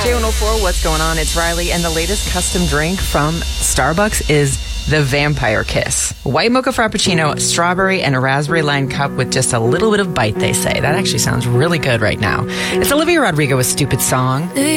J104, what's going on? It's Riley, and the latest custom drink from Starbucks is the Vampire Kiss. White mocha frappuccino, strawberry and raspberry lined cup with just a little bit of bite, they say. That actually sounds really good right now. It's Olivia Rodrigo with Stupid Song.